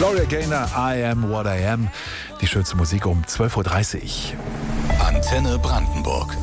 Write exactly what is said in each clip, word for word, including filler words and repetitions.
Gloria Gaynor, I am what I am. Die schönste Musik um zwölf Uhr dreißig. Antenne Brandenburg.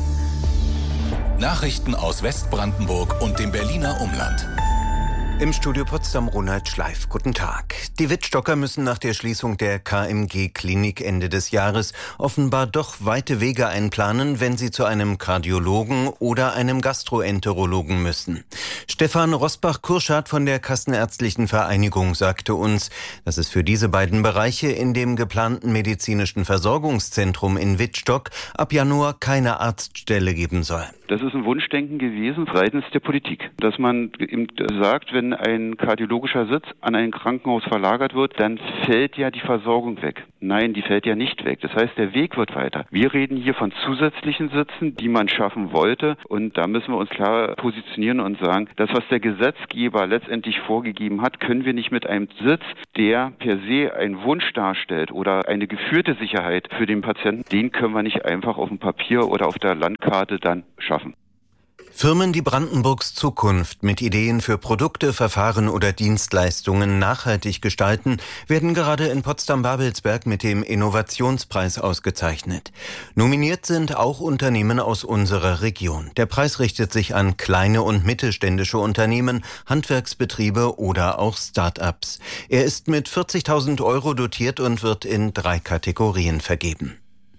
Nachrichten aus Westbrandenburg und dem Berliner Umland. Im Studio Potsdam Ronald Schleif. Guten Tag. Die Wittstocker müssen nach der Schließung der K M G-Klinik Ende des Jahres offenbar doch weite Wege einplanen, wenn sie zu einem Kardiologen oder einem Gastroenterologen müssen. Stefan Rosbach-Kurschardt von der Kassenärztlichen Vereinigung sagte uns, dass es für diese beiden Bereiche in dem geplanten medizinischen Versorgungszentrum in Wittstock ab Januar keine Arztstelle geben soll. Das ist ein Wunschdenken gewesen seitens der Politik, dass man eben sagt, wenn ein kardiologischer Sitz an ein Krankenhaus verlagert wird, dann fällt ja die Versorgung weg. Nein, die fällt ja nicht weg. Das heißt, der Weg wird weiter. Wir reden hier von zusätzlichen Sitzen, die man schaffen wollte, und da müssen wir uns klar positionieren und sagen, das, was der Gesetzgeber letztendlich vorgegeben hat, können wir nicht mit einem Sitz, der per se einen Wunsch darstellt oder eine geführte Sicherheit für den Patienten, den können wir nicht einfach auf dem Papier oder auf der Landkarte dann schaffen. Firmen, die Brandenburgs Zukunft mit Ideen für Produkte, Verfahren oder Dienstleistungen nachhaltig gestalten, werden gerade in Potsdam-Babelsberg mit dem Innovationspreis ausgezeichnet. Nominiert sind auch Unternehmen aus unserer Region. Der Preis richtet sich an kleine und mittelständische Unternehmen, Handwerksbetriebe oder auch Start-ups. Er ist mit vierzigtausend Euro dotiert und wird in drei Kategorien vergeben.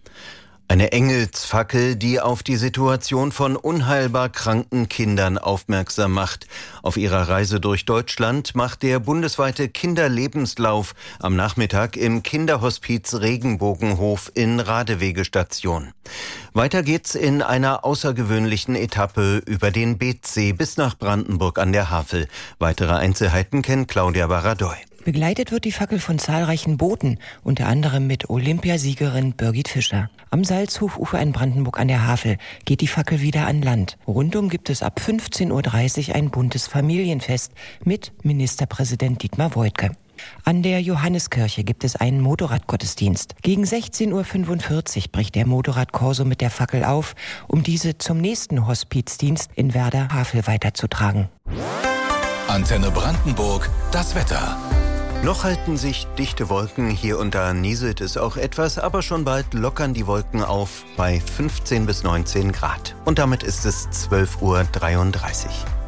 Eine Engelsfackel, die auf die Situation von unheilbar kranken Kindern aufmerksam macht. Auf ihrer Reise durch Deutschland macht der bundesweite Kinderlebenslauf am Nachmittag im Kinderhospiz Regenbogenhof in Radewegestation. Weiter geht's in einer außergewöhnlichen Etappe über den Beetsee bis nach Brandenburg an der Havel. Weitere Einzelheiten kennt Claudia Baradoy. Begleitet wird die Fackel von zahlreichen Booten, unter anderem mit Olympiasiegerin Birgit Fischer. Am Salzhofufer in Brandenburg an der Havel geht die Fackel wieder an Land. Rundum gibt es ab fünfzehn Uhr dreißig ein buntes Familienfest mit Ministerpräsident Dietmar Woidke. An der Johanneskirche gibt es einen Motorradgottesdienst. Gegen sechzehn Uhr fünfundvierzig bricht der Motorradkorso mit der Fackel auf, um diese zum nächsten Hospizdienst in Werder-Havel weiterzutragen. Antenne Brandenburg, das Wetter. Noch halten sich dichte Wolken, hier und da nieselt es auch etwas, aber schon bald lockern die Wolken auf bei fünfzehn bis neunzehn Grad. Und damit ist es zwölf Uhr dreiunddreißig.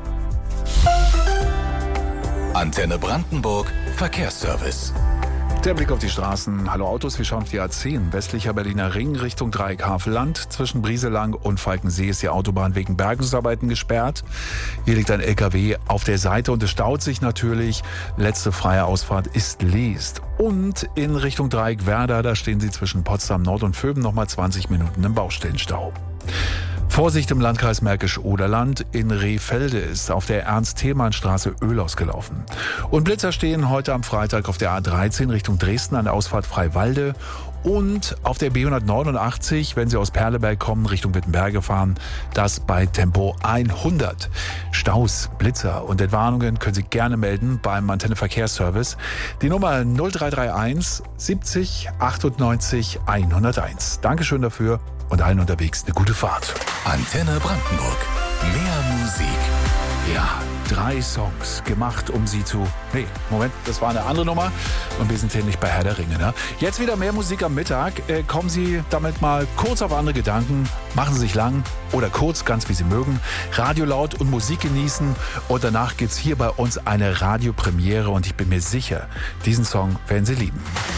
Antenne Brandenburg, Verkehrsservice. Der Blick auf die Straßen. Hallo Autos, wir schauen auf die A zehn. Westlicher Berliner Ring Richtung Dreieck Havelland. Zwischen Brieselang und Falkensee ist die Autobahn wegen Bergungsarbeiten gesperrt. Hier liegt ein L K W auf der Seite und es staut sich natürlich. Letzte freie Ausfahrt ist Leest. Und in Richtung Dreieck Werder, da stehen Sie zwischen Potsdam Nord und Vöben nochmal zwanzig Minuten im Baustellenstau. Vorsicht im Landkreis Märkisch-Oderland. In Rehfelde ist auf der Ernst-Thälmann-Straße Öl ausgelaufen. Und Blitzer stehen heute am Freitag auf der A dreizehn Richtung Dresden an der Ausfahrt Freiwalde. Und auf der B hundertneunundachtzig, wenn Sie aus Perleberg kommen, Richtung Wittenberge fahren, das bei Tempo hundert. Staus, Blitzer und Entwarnungen können Sie gerne melden beim Antenne Verkehrsservice. Die Nummer null drei drei eins siebzig achtundneunzig hunderteins. Dankeschön dafür und allen unterwegs eine gute Fahrt. Antenne Brandenburg. Mehr Musik. Ja, drei Songs gemacht, um sie zu... Nee, Moment, das war eine andere Nummer. Und wir sind hier nicht bei Herr der Ringe, ne? Jetzt wieder mehr Musik am Mittag. Äh, kommen Sie damit mal kurz auf andere Gedanken. Machen Sie sich lang oder kurz, ganz wie Sie mögen. Radio laut und Musik genießen. Und danach gibt's hier bei uns eine Radiopremiere. Und ich bin mir sicher, diesen Song werden Sie lieben.